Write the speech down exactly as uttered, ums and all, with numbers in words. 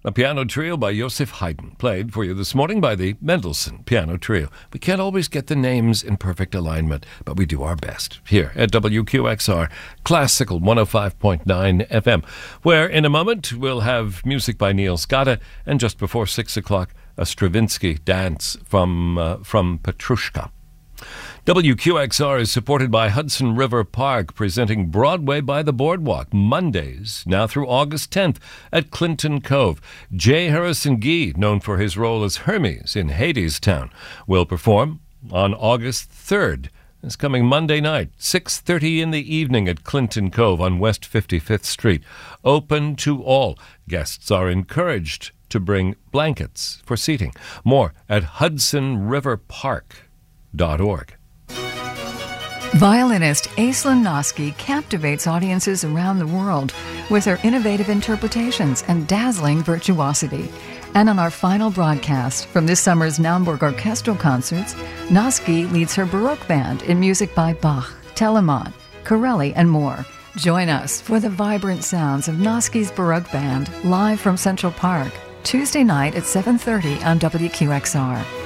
A piano trio by Joseph Haydn, played for you this morning by the Mendelssohn Piano Trio. We can't always get the names in perfect alignment, but we do our best here at W Q X R, Classical one oh five point nine F M, where in a moment we'll have music by Neil Skada, and just before six o'clock, a Stravinsky dance from, uh, from Petrushka. W Q X R is supported by Hudson River Park, presenting Broadway by the Boardwalk, Mondays, now through August tenth, at Clinton Cove. J. Harrison Gee, known for his role as Hermes in Hadestown, will perform on August third. This coming Monday night, six thirty in the evening at Clinton Cove on West fifty-fifth Street. Open to all. Guests are encouraged to bring blankets for seating. More at hudson river park dot org. Violinist Aislinn Noski captivates audiences around the world with her innovative interpretations and dazzling virtuosity. And on our final broadcast from this summer's Naumburg Orchestral Concerts, Noski leads her Baroque band in music by Bach, Telemann, Corelli, and more. Join us for the vibrant sounds of Noski's Baroque band live from Central Park, Tuesday night at seven thirty on W Q X R.